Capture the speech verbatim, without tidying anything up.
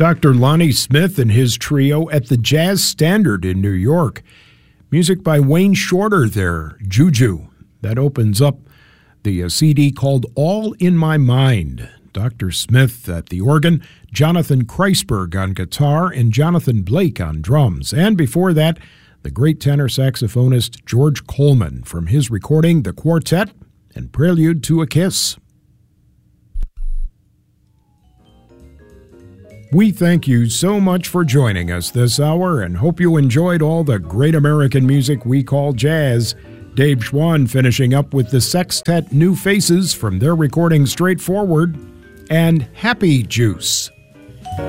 Doctor Lonnie Smith and his trio at the Jazz Standard in New York. Music by Wayne Shorter there, Juju. That opens up the uh, C D called All in My Mind. Doctor Smith at the organ, Jonathan Kreisberg on guitar, and Jonathan Blake on drums. And before that, the great tenor saxophonist George Coleman from his recording, The Quartet and Prelude to a Kiss. We thank you so much for joining us this hour and hope you enjoyed all the great American music we call jazz. Dave Schwann finishing up with the sextet New Faces from their recording Straightforward and Happy Juice.